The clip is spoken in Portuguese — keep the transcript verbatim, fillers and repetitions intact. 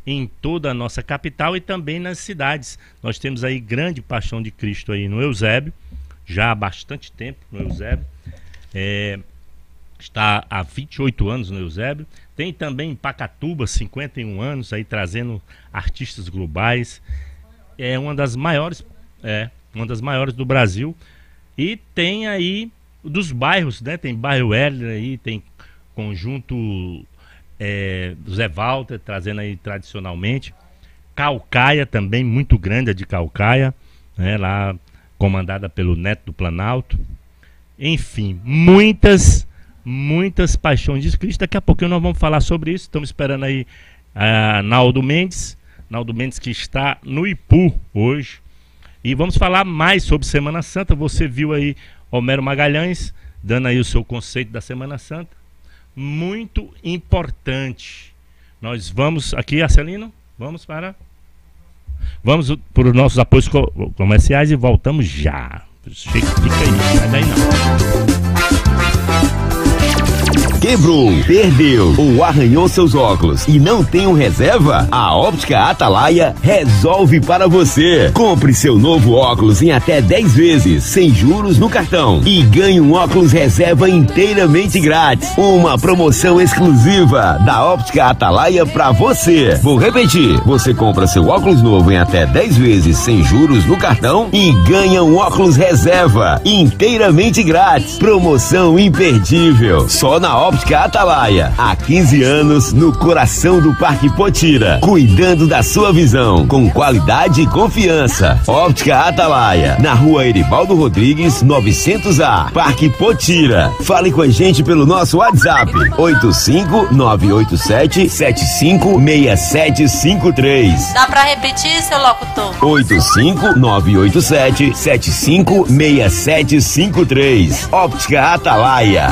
em toda a nossa capital e também nas cidades. Nós temos aí grande Paixão de Cristo aí no Eusébio, já há bastante tempo no Eusébio. É, está há vinte e oito anos no Eusébio. Tem também em Pacatuba, cinquenta e um anos, aí trazendo artistas globais. É uma das maiores, é, uma das maiores do Brasil. E tem aí dos bairros, né? Tem bairro Heller aí, tem conjunto é, Zé Walter, trazendo aí tradicionalmente. Caucaia também, muito grande a de Caucaia, né? Lá comandada pelo Neto do Planalto. Enfim, muitas, muitas paixões de Cristo. Daqui a pouquinho nós vamos falar sobre isso. Estamos esperando aí a Naldo Mendes, Naldo Mendes que está no Ipu hoje. E vamos falar mais sobre Semana Santa. Você viu aí Homero Magalhães dando aí o seu conceito da Semana Santa. Muito importante. Nós vamos aqui, Arcelino, vamos para... Vamos para os nossos apoios co comerciais e voltamos já. Fica aí, não sai daí não. Quebrou, perdeu ou arranhou seus óculos e não tem um reserva? A Óptica Atalaia resolve para você. Compre seu novo óculos em até dez vezes, sem juros no cartão, e ganhe um óculos reserva inteiramente grátis. Uma promoção exclusiva da Óptica Atalaia para você. Vou repetir, você compra seu óculos novo em até dez vezes, sem juros no cartão, e ganha um óculos reserva inteiramente grátis. Promoção imperdível, só na Óptica Óptica Atalaia, há quinze anos no coração do Parque Potira, cuidando da sua visão com qualidade e confiança. Óptica Atalaia, na Rua Eribaldo Rodrigues, novecentos A, Parque Potira. Fale com a gente pelo nosso WhatsApp oito cinco nove oito sete sete cinco seis sete cinco três. Dá pra repetir, seu locutor? oito cinco nove oito sete sete cinco seis sete cinco três. Óptica Atalaia.